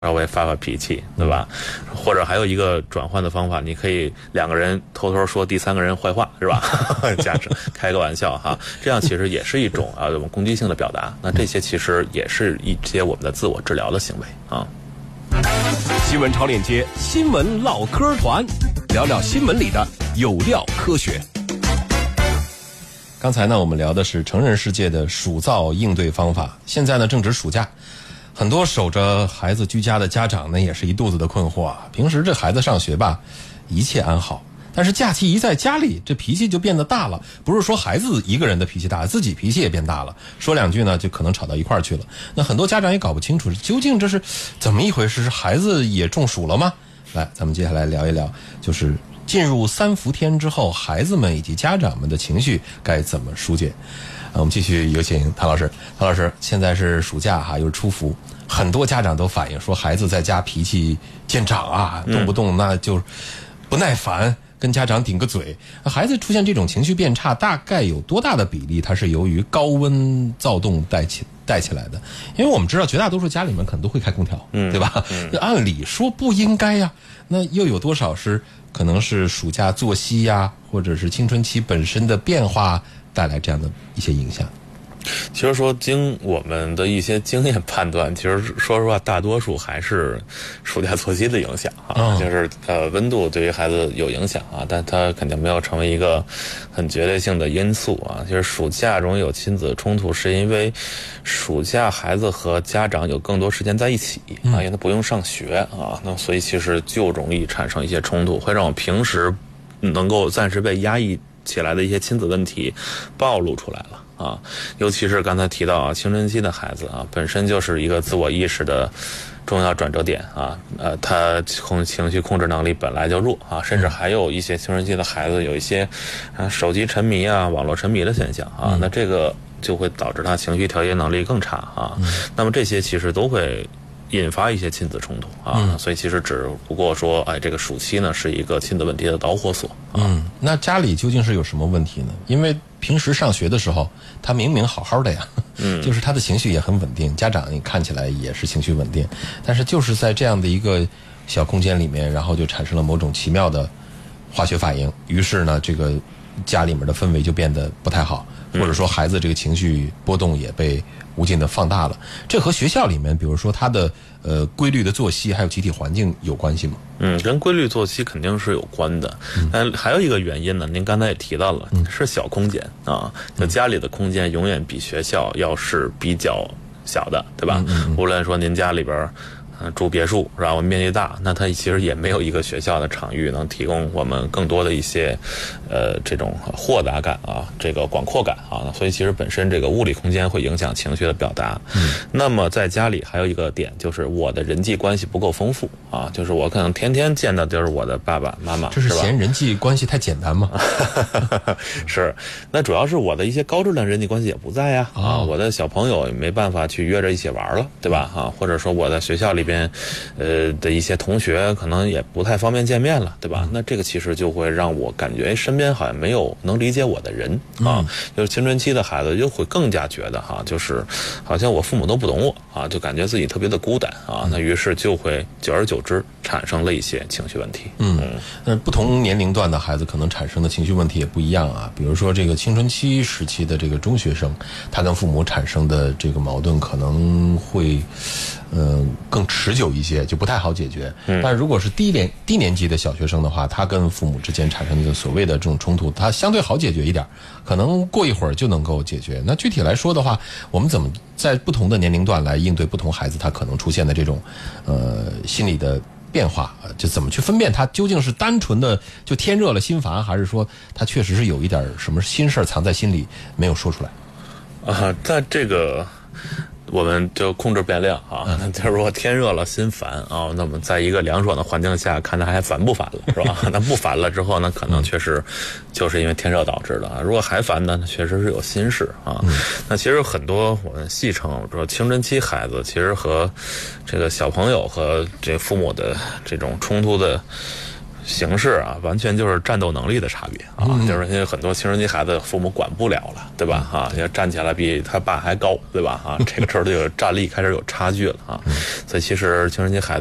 稍微发脾气，对吧？或者还有一个转换的方法，你可以2个人偷偷说第3个人坏话，是吧？假设开个玩笑哈，这样其实也是一种我们攻击性的表达。那这些其实也是一些我们的自我治疗的行为啊。 新闻超链接，新闻唠嗑团，聊聊新闻里的有料科学。 刚才呢，我们聊的是成人世界的暑噪应对方法。现在呢，正值暑假，很多守着孩子居家的家长呢，也是一肚子的困惑啊。平时这孩子上学吧，一切安好，但是假期一在家里，这脾气就变得大了。不是说孩子一个人的脾气大，自己脾气也变大了。说2句呢，就可能吵到一块儿去了。那很多家长也搞不清楚，究竟这是怎么一回事？是孩子也中暑了吗？来，咱们接下来聊一聊，就是进入3伏天之后，孩子们以及家长们的情绪该怎么疏解？我们继续有请谭老师。谭老师，现在是暑假哈，又是初伏，很多家长都反映说，孩子在家脾气见长啊，动不动那就不耐烦，跟家长顶个嘴。孩子出现这种情绪变差，大概有多大的比例它是由于高温躁动带起来的？因为我们知道绝大多数家里面可能都会开空调，对吧？按理说不应该呀，那又有多少是可能是暑假作息呀，或者是青春期本身的变化带来这样的一些影响？ 其实说经我们的一些经验判断，其实说实话，大多数还是暑假作息的影响啊，就是温度对于孩子有影响啊，但它肯定没有成为一个很决定性的因素啊。就是暑假容易有亲子冲突，是因为暑假孩子和家长有更多时间在一起啊，因为他不用上学啊，那所以其实就容易产生一些冲突，会让我平时能够暂时被压抑起来的一些亲子问题暴露出来了。啊，尤其是刚才提到啊，青春期的孩子啊，本身就是一个自我意识的重要转折点啊，他情绪控制能力本来就弱啊，甚至还有一些青春期的孩子有一些手机沉迷啊、网络沉迷的现象啊，那这个就会导致他情绪调节能力更差啊。那么这些其实都会引发一些亲子冲突啊，所以其实只不过说，这个暑期呢是一个亲子问题的导火索啊。 那家里究竟是有什么问题呢？因为平时上学的时候，他明明好好的呀，就是他的情绪也很稳定，家长看起来也是情绪稳定，但是就是在这样的一个小空间里面，然后就产生了某种奇妙的化学反应，于是呢，这个家里面的氛围就变得不太好，或者说孩子这个情绪波动也被无尽的放大了。这和学校里面，比如说他的规律的作息还有集体环境有关系吗？ 跟规律作息肯定是有关的。还有一个原因呢，您刚才也提到了，是小空间啊，就家里的空间永远比学校要是比较小的，对吧？无论说您家里边住别墅，然后面积大，那它其实也没有一个学校的场域能提供我们更多的一些这种豁达感啊，这个广阔感啊，所以其实本身这个物理空间会影响情绪的表达。那么在家里还有一个点，就是我的人际关系不够丰富啊，就是我可能天天见到就是我的爸爸妈妈， 这是嫌人际关系太简单吗？ 是，那主要是我的一些高质量人际关系也不在呀我的小朋友也没办法去约着一起玩了，对吧？或者说我在学校里边的一些同学可能也不太方便见面了，对吧？那这个其实就会让我感觉身边好像没有能理解我的人啊。就是青春期的孩子就会更加觉得就是好像我父母都不懂我啊，就感觉自己特别的孤单啊。那于是就会久而久之产生了一些情绪问题。 那不同年龄段的孩子可能产生的情绪问题也不一样啊。比如说这个青春期时期的这个中学生，他跟父母产生的这个矛盾可能会更持久一些，就不太好解决。但如果是低年级的小学生的话，他跟父母之间产生的所谓的这种冲突，他相对好解决一点，可能过一会儿就能够解决。那具体来说的话，我们怎么在不同的年龄段来应对不同孩子他可能出现的这种心理的变化，就怎么去分辨他究竟是单纯的就天热了心烦，还是说他确实是有一点什么心事藏在心里没有说出来啊？在这个我们就控制变量啊，就是如果天热了心烦啊，那么在一个凉爽的环境下，看他还烦不烦了，是吧？那不烦了之后呢，可能确实就是因为天热导致的啊。如果还烦呢，确实是有心事啊。那其实很多我们戏称说青春期孩子其实和这个小朋友和这父母的这种冲突的形式啊，完全就是战斗能力的差别啊，就是因为很多青春期孩子父母管不了了，对吧？哈，要站起来比他爸还高，对吧？哈，这个时候就有战力开始有差距了啊，所以其实青春期孩子